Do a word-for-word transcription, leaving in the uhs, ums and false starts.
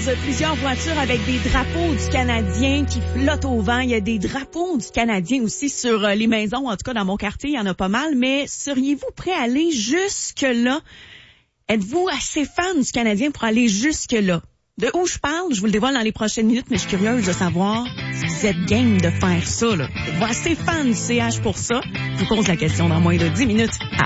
plusieurs voitures avec des drapeaux du Canadien qui flottent au vent. Il y a des drapeaux du Canadien aussi sur les maisons. En tout cas, dans mon quartier, il y en a pas mal. Mais seriez-vous prêt à aller jusque-là? Êtes-vous assez fan du Canadien pour aller jusque-là? De où je parle, je vous le dévoile dans les prochaines minutes, mais je suis curieuse de savoir si vous êtes game de faire ça, là. Êtes-vous assez fan du C H pour ça? Je vous pose la question dans moins de dix minutes.